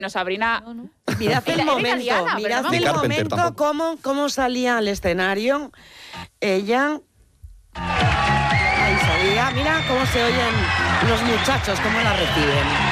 No, Sabrina... No. Mirad el momento, cómo salía al escenario. Ella... Ahí salía, mira cómo se oyen los muchachos, cómo la reciben.